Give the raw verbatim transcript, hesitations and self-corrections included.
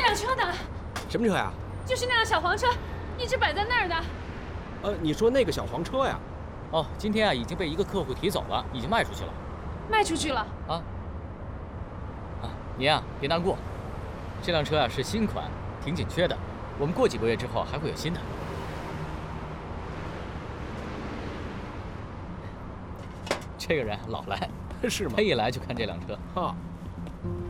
辆车呢？ 什么车呀？ 就是那辆小黄车，一直摆在那儿的。 呃，你说那个小黄车呀？ 哦，今天啊已经被一个客户提走了，已经卖出去了。 卖出去了？ 啊啊，你呀、啊、别难过，这辆车啊是新款，挺紧缺的，我们过几个月之后还会有新的。这个人老来， 是吗？ 他一来就看这辆车。 啊。